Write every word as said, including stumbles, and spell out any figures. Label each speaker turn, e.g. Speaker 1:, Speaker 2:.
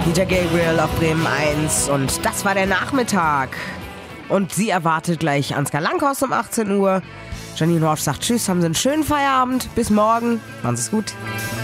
Speaker 1: Peter Gabriel auf Bremen eins und das war der Nachmittag. Und sie erwartet gleich Ansgar Langhorst um achtzehn Uhr. Janine Horsch sagt Tschüss, haben Sie einen schönen Feierabend. Bis morgen. Machen Sie es gut.